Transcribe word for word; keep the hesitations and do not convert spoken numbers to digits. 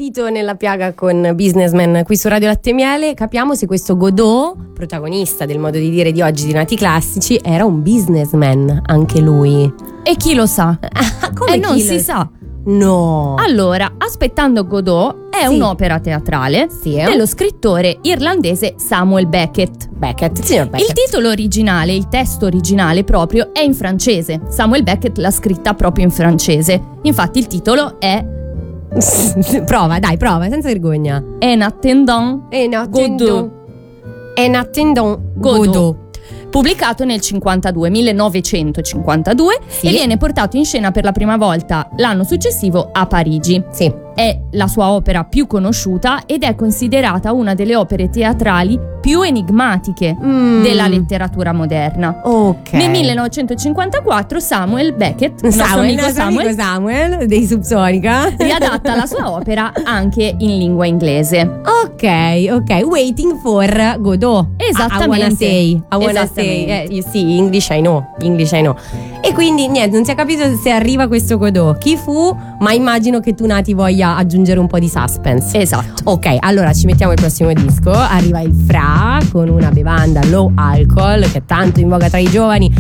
dito nella piaga con Businessman qui su Radio Latte e Miele, capiamo se questo Godot, protagonista del modo di dire di oggi di Nati Classici, era un businessman anche lui. E chi lo sa? Come e non chi si lo- sa. No. Allora, Aspettando Godot è Sì. un'opera teatrale Sì, eh. dello scrittore irlandese Samuel Beckett. Beckett, signor Beckett. Il titolo originale, il testo originale proprio, è in francese. Samuel Beckett l'ha scritta proprio in francese. Infatti il titolo è Prova, dai, prova, senza vergogna. En attendant En attendant. Godot. En attendant Godot. Godot. Pubblicato nel cinquantadue, millenovecentocinquantadue, Sì. e viene portato in scena per la prima volta l'anno successivo a Parigi. Sì. È la sua opera più conosciuta ed è considerata una delle opere teatrali più enigmatiche Mm. della letteratura moderna. Ok. Nel millenovecentocinquantaquattro Samuel Beckett, il nostro Samuel, amico nostro Samuel, amico Samuel dei Subsonica. riadatta la sua opera anche in lingua inglese. Ok, ok. Waiting for Godot. Esattamente. I wanna say. I wanna say. Esattamente. Eh, you see, English I know. English I know. E quindi niente, non si è capito se arriva questo Godot. Chi fu? Ma immagino che tu, Nati, voglia aggiungere un po' di suspense. Esatto. Ok, allora ci mettiamo il prossimo disco. Arriva il Fra con una bevanda low alcohol che è tanto in voga tra i giovani.